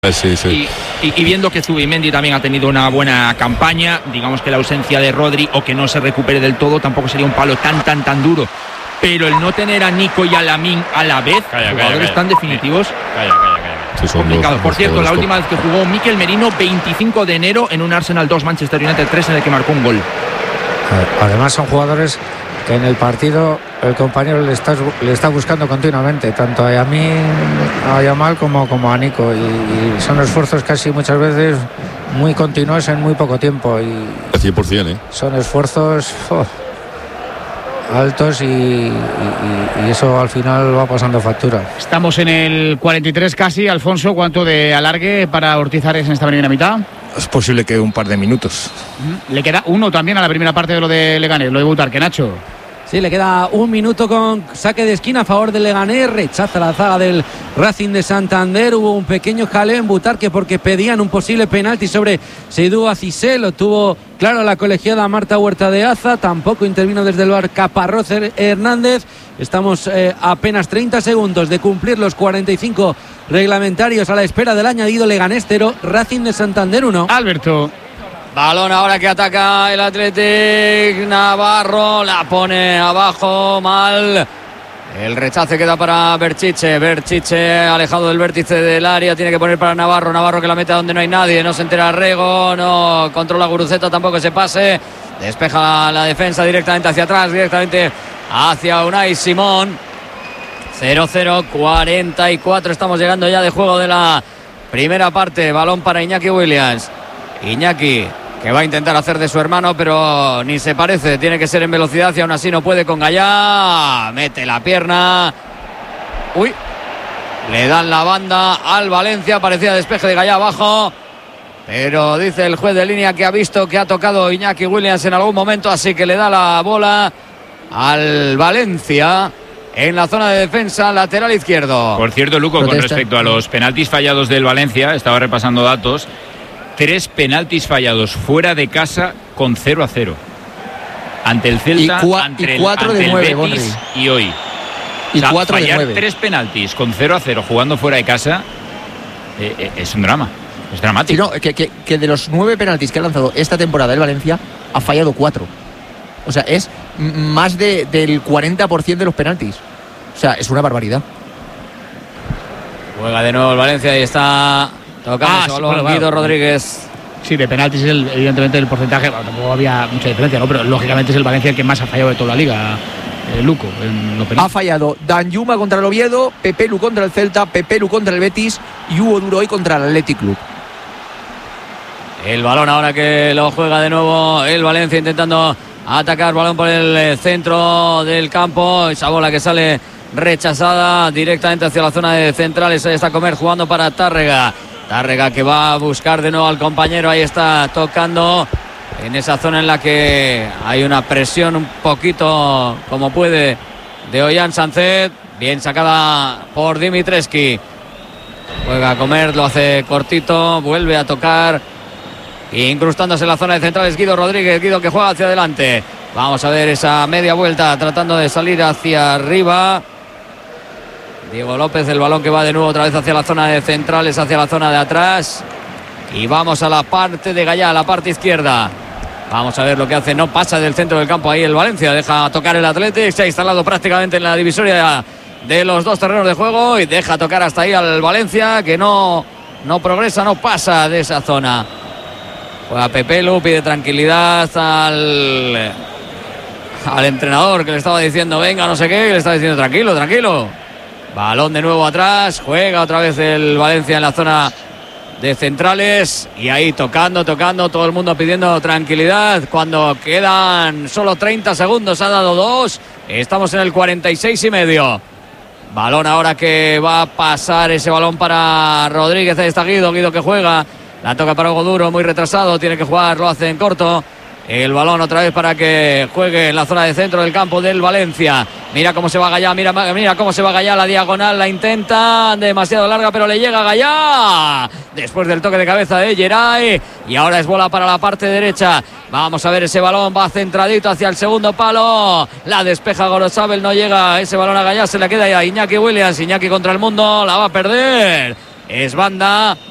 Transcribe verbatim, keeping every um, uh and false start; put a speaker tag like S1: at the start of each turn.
S1: Sí, sí.
S2: Y, y, y viendo que Zubimendi también ha tenido una buena campaña, digamos que la ausencia de Rodri o que no se recupere del todo tampoco sería un palo tan tan tan duro, pero el no tener a Nico y a Lamine a la vez, calla, jugadores calla, tan definitivos,
S1: calla, calla, calla. Sí, son
S2: complicado.
S1: dos,
S2: Por cierto,
S1: dos,
S2: la
S1: dos,
S2: última vez que jugó Mikel Merino, veinticinco de enero, en un Arsenal dos Manchester United tres, en el que marcó un gol.
S3: Además son jugadores que en el partido el compañero le está, le está buscando continuamente, tanto a Yamin, a Yamal como, como a Nico, y, y son esfuerzos casi muchas veces muy continuos en muy poco tiempo, y
S1: cien por ciento, ¿eh?
S3: son esfuerzos oh, altos y, y, y eso al final va pasando factura.
S4: Estamos en el cuarenta y tres casi. Alfonso, ¿cuánto de alargue para Ortiz Ares en esta primera mitad?
S5: Es posible que un par de minutos.
S4: Le queda uno también a la primera parte de lo de Leganés, lo de Butarque, Nacho.
S6: Sí, le queda un minuto con saque de esquina a favor del Leganés. Rechaza la zaga del Racing de Santander. Hubo un pequeño jaleo en Butarque porque pedían un posible penalti sobre Seydou Cissé. Lo tuvo claro la colegiada Marta Huerta de Aza. Tampoco intervino desde el bar Caparrós Hernández. Estamos eh, a apenas treinta segundos de cumplir los cuarenta y cinco reglamentarios a la espera del añadido. Leganés cero, Racing de Santander uno.
S4: Alberto.
S7: Balón ahora que ataca el Athletic. Navarro la pone abajo mal. El rechace queda para Berchiche. Berchiche alejado del vértice del área. Tiene que poner para Navarro. Navarro que la mete a donde no hay nadie. No se entera Rego. No controla Guruceta tampoco ese pase. Despeja la defensa directamente hacia atrás. Directamente hacia Unai Simón. cero cero, cuarenta y cuatro. Estamos llegando ya de juego de la primera parte. Balón para Iñaki Williams. Iñaki, que va a intentar hacer de su hermano, pero ni se parece, tiene que ser en velocidad y aún así no puede con Gallá. Mete la pierna. Uy, le dan la banda al Valencia, parecía despeje de Gallá abajo, pero dice el juez de línea que ha visto que ha tocado Iñaki Williams en algún momento, así que le da la bola al Valencia en la zona de defensa, lateral izquierdo.
S2: Por cierto, Luco,
S6: Protesta.
S2: Con respecto a los penaltis fallados del Valencia, estaba repasando datos. Tres penaltis fallados fuera de casa con cero a cero. Ante el Celta,
S8: y cua-
S2: ante
S8: y
S2: el,
S8: cuatro
S2: ante
S8: de
S2: el
S8: nueve,
S2: Betis y hoy.
S8: Y
S2: o sea,
S8: cuatro de
S2: fallar
S8: nueve.
S2: tres penaltis con cero a cero jugando fuera de casa eh, eh, es un drama. Es
S8: Sí,
S2: dramático.
S8: no, que, que, que de los nueve penaltis que ha lanzado esta temporada el Valencia, ha fallado cuatro. O sea, es m- más de, del cuarenta por ciento de los penaltis. O sea, es una barbaridad.
S7: Juega de nuevo el Valencia y está tocando
S4: Ah,
S7: ese
S4: sí,
S7: balón
S4: bueno,
S7: Guido
S4: claro.
S7: Rodríguez.
S4: Sí, de penaltis es el, evidentemente el porcentaje, bueno, tampoco había mucha diferencia, ¿no? Pero lógicamente es el Valencia el que más ha fallado de toda la liga, eh, Luco, en los
S8: Ha
S4: penaltis.
S8: fallado Danjuma contra el Oviedo, Pepelu contra el Celta, Pepelu contra el Betis y Hugo Duroy contra el Athletic Club.
S7: El balón ahora que lo juega de nuevo el Valencia intentando atacar, balón por el centro del campo, esa bola que sale rechazada directamente hacia la zona de centrales. Ahí está Comer jugando para Tárrega. Tárrega que va a buscar de nuevo al compañero, ahí está tocando en esa zona en la que hay una presión un poquito como puede de Ollán Sánchez, bien sacada por Dimitrescu. Juega a Comer, lo hace cortito, vuelve a tocar, incrustándose en la zona de centrales Guido Rodríguez. Guido que juega hacia adelante. Vamos a ver esa media vuelta tratando de salir hacia arriba. Diego López, el balón que va de nuevo otra vez hacia la zona de centrales, hacia la zona de atrás. Y vamos a la parte de Gallá, la parte izquierda. Vamos a ver lo que hace. No pasa del centro del campo ahí el Valencia. Deja tocar el Athletic. Se ha instalado prácticamente en la divisoria de los dos terrenos de juego. Y deja tocar hasta ahí al Valencia, que no, no progresa, no pasa de esa zona. Juega Pepelu, pide tranquilidad al, al entrenador que le estaba diciendo venga, no sé qué. Que le estaba diciendo tranquilo, tranquilo. Balón de nuevo atrás. Juega otra vez el Valencia en la zona de centrales. Y ahí tocando, tocando. Todo el mundo pidiendo tranquilidad. Cuando quedan solo treinta segundos. Ha dado dos. Estamos en el cuarenta y seis y medio. Balón ahora que va a pasar ese balón para Rodríguez. Ahí está Guido. Guido que juega. La toca para Hugo Duro. Muy retrasado. Tiene que jugar. Lo hace en corto. El balón otra vez para que juegue en la zona de centro del campo del Valencia. Mira cómo se va Gallá, mira, mira cómo se va Gallá, la diagonal la intenta, demasiado larga, pero le llega Gallá. Después del toque de cabeza de Geray. Y ahora es bola para la parte derecha. Vamos a ver ese balón, va centradito hacia el segundo palo. La despeja Gorosabel, no llega ese balón a Gallá, se le queda ya Iñaki Williams. Iñaki contra el mundo, la va a perder. Es banda